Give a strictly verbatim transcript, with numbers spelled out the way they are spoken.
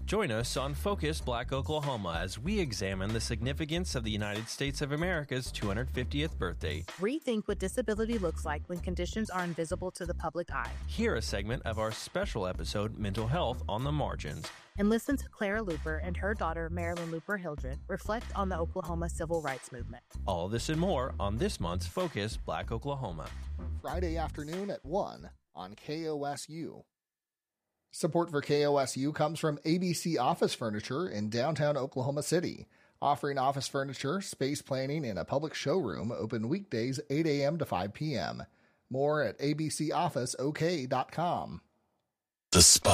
Join us on Focus Black Oklahoma as we examine the significance of the United States of America's two hundred fiftieth birthday. Rethink what disability looks like when conditions are invisible to the public eye. Hear a segment of our special episode, Mental Health on the Margins. And listen to Clara Luper and her daughter, Marilyn Luper Hildred, reflect on the Oklahoma Civil Rights Movement. All this and more on this month's Focus Black Oklahoma. Friday afternoon at one on K O S U. Support for K O S U comes from A B C Office Furniture in downtown Oklahoma City, offering office furniture, space planning, and a public showroom open weekdays eight a.m. to five p.m. More at a b c office o k dot com. The Spot.